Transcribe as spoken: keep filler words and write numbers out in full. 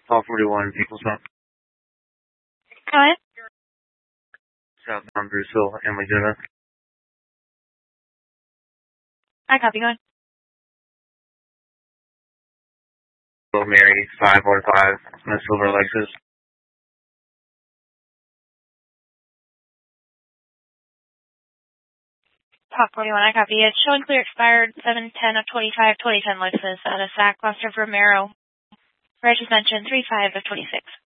Call forty-one, People's Home. Go ahead. Southbound Bruce Hill, Emily Jenna. I copy, go ahead. Mary, five one five, in a silver Lexus. Talk forty-one, I copy. It's showing clear expired seven ten of twenty-five, twenty ten Lexus at a S A C, Cluster Romero. Registered mentioned three five of twenty-six.